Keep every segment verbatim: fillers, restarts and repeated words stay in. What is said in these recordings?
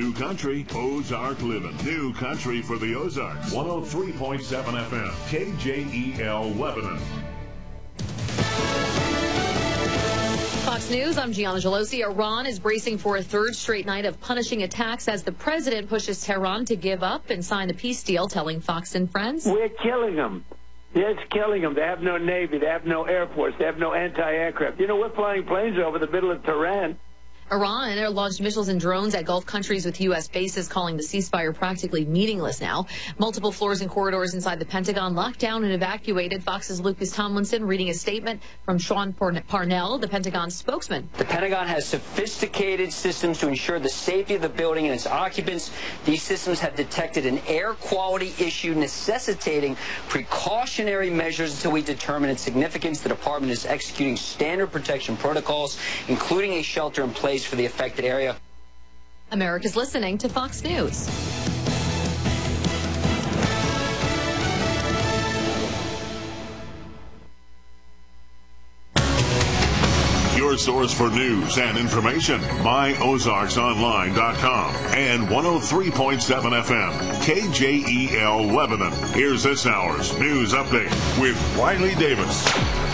New Country, Ozark Living. New Country for the Ozarks. one oh three point seven F M, K J E L Lebanon. Fox News, I'm Gianna Gelosi. Iran is bracing for a third straight night of punishing attacks as the president pushes Tehran to give up and sign a peace deal, telling Fox and Friends. We're killing them. It's killing them. They have no Navy. They have no Air Force. They have no anti-aircraft. You know, we're flying planes over the middle of Tehran. Iran launched missiles and drones at Gulf countries with U S bases, calling the ceasefire practically meaningless now. Multiple floors and corridors inside the Pentagon locked down and evacuated. Fox's Lucas Tomlinson reading a statement from Sean Parnell, the Pentagon spokesman. The Pentagon has sophisticated systems to ensure the safety of the building and its occupants. These systems have detected an air quality issue necessitating precautionary measures until we determine its significance. The department is executing standard protection protocols, including a shelter in place for the affected area. America's listening to Fox News. Your source for news and information, my ozarks online dot com and one oh three point seven F M, K J E L Lebanon. Here's this hour's news update with Riley Davis.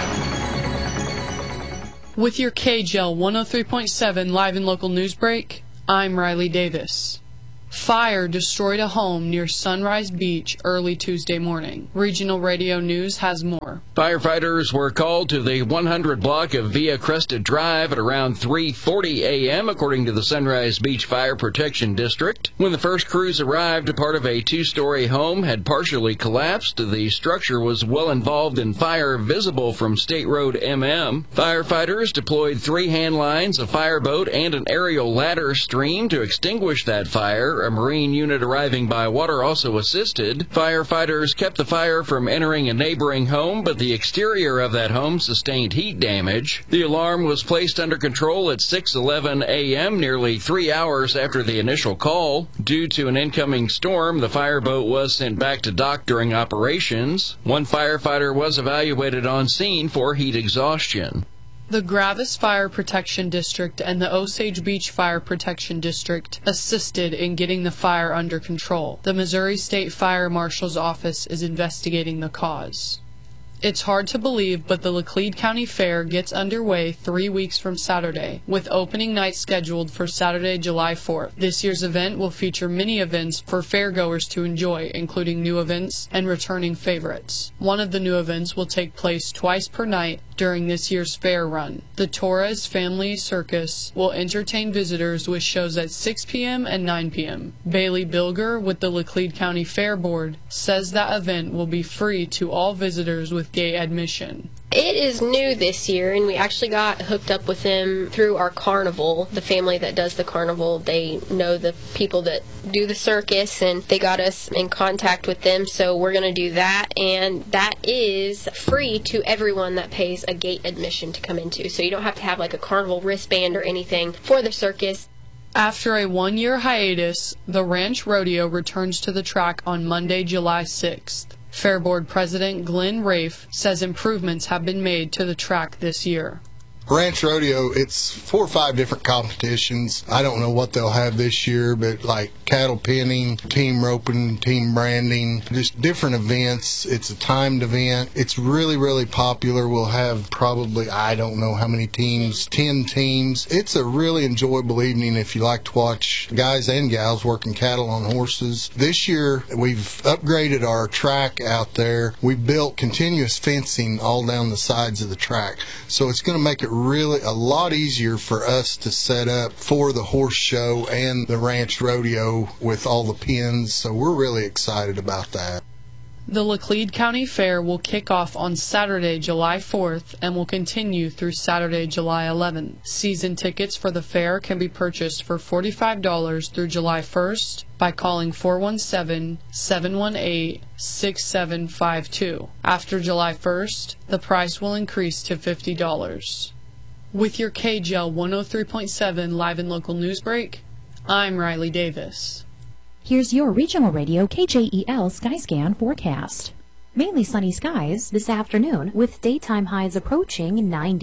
With your K J L one oh three point seven live and local news break, I'm Riley Davis. Fire destroyed a home near Sunrise Beach early Tuesday morning. Regional Radio News has more. Firefighters were called to the one hundred block of Via Crested Drive at around three forty a m, according to the Sunrise Beach Fire Protection District. When the first crews arrived, part of a two-story home had partially collapsed. The structure was well involved in fire, visible from State Road M M. Firefighters deployed three hand lines, a fireboat, and an aerial ladder stream to extinguish that fire. A Marine unit arriving by water also assisted. Firefighters kept the fire from entering a neighboring home, but the exterior of that home sustained heat damage. The alarm was placed under control at six eleven a m, nearly three hours after the initial call. Due to an incoming storm, the fireboat was sent back to dock during operations. One firefighter was evaluated on scene for heat exhaustion. The Gravis Fire Protection District and the Osage Beach Fire Protection District assisted in getting the fire under control. The Missouri State Fire Marshal's office is investigating the cause. It's hard to believe, but the Laclede County Fair gets underway three weeks from Saturday, with opening night scheduled for Saturday, July fourth. This year's event will feature many events for fairgoers to enjoy, including new events and returning favorites. One of the new events will take place twice per night during this year's fair run. The Torres Family Circus will entertain visitors with shows at six p m and nine p m Bailey Bilger with the Laclede County Fair Board says that event will be free to all visitors with gate admission. It is new this year, and we actually got hooked up with them through our carnival. The family that does the carnival, they know the people that do the circus, and they got us in contact with them, so we're going to do that, and that is free to everyone that pays a gate admission to come into, so you don't have to have like a carnival wristband or anything for the circus. After a one-year hiatus, the Ranch Rodeo returns to the track on Monday, July sixth. Fair Board President Glenn Rafe says improvements have been made to the track this year. Ranch Rodeo, it's four or five different competitions. I don't know what they'll have this year, but like cattle penning, team roping, team branding, just different events. It's a timed event. It's really, really popular. We'll have probably, I don't know how many teams, ten teams. It's a really enjoyable evening if you like to watch guys and gals working cattle on horses. This year, we've upgraded our track out there. We built continuous fencing all down the sides of the track. So it's going to make it really a lot easier for us to set up for the horse show and the ranch rodeo with all the pins, so we're really excited about that. The Laclede County Fair will kick off on Saturday, July fourth, and will continue through Saturday, July eleventh. Season tickets for the fair can be purchased for forty-five dollars through July first by calling four one seven, seven one eight, six seven five two. After July first, the price will increase to fifty dollars. With your K J L one oh three point seven live and local news break, I'm Riley Davis. Here's your regional radio K J E L Skyscan forecast. Mainly sunny skies this afternoon with daytime highs approaching ninety.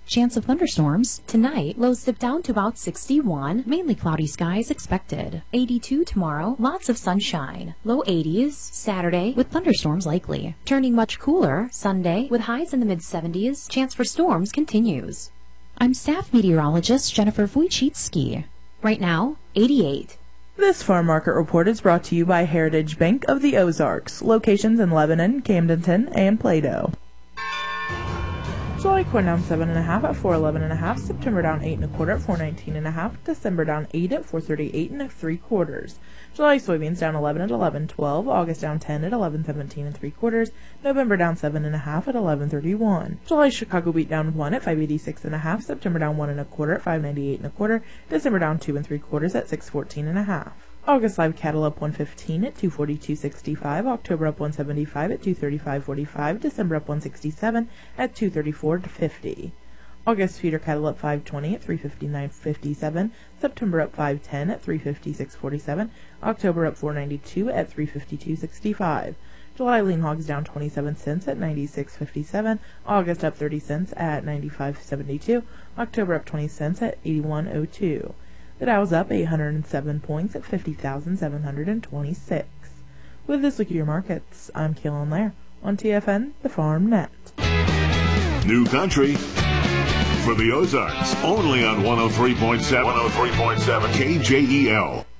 Chance of thunderstorms. Tonight, lows dip down to about sixty-one. Mainly cloudy skies expected. eighty-two tomorrow. Lots of sunshine. Low eighties. Saturday, with thunderstorms likely. Turning much cooler. Sunday, with highs in the mid-seventies. Chance for storms continues. I'm staff meteorologist Jennifer Wojcicki. Right now, eighty-eight. This farm market report is brought to you by Heritage Bank of the Ozarks. Locations in Lebanon, Camdenton, and Plato. July corn down seven and a half at four eleven and a half. September down eight and a quarter at four nineteen and a half. December down eight at four thirty eight and three quarters. July soybeans down eleven at eleven twelve. August down ten at eleven seventeen and three quarters. November down seven and a half at eleven thirty one. July Chicago wheat down one at five eighty six and a half. September down one and a quarter at five ninety eight and a quarter. December down two and three quarters at six fourteen and a half. August live cattle up one fifteen at two forty-two sixty-five. October up one seventy-five at two thirty-five forty-five. December up one sixty-seven at two thirty-four fifty. August feeder cattle up five twenty at three fifty-nine fifty-seven. September up five ten at three fifty-six forty-seven. October up four ninety-two at three fifty-two sixty-five. July lean hogs down twenty-seven cents at ninety-six fifty-seven. August up thirty cents at ninety-five seventy-two. October up twenty cents at eighty-one oh two. The Dow's up eight hundred seven points at fifty thousand seven hundred twenty-six. With this look at your markets, I'm Keelan Lair on T F N, the Farm Net. New country for the Ozarks, only on one oh three point seven, one oh three point seven K J E L.